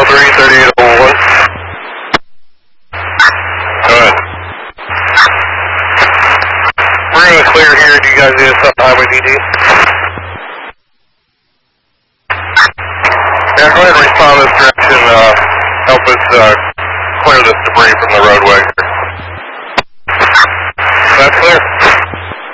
3801. Go ahead. We're going to clear here. Do you guys need us on Highway DD? Yeah, go ahead and respond to this direction. Help us clear this debris from the roadway.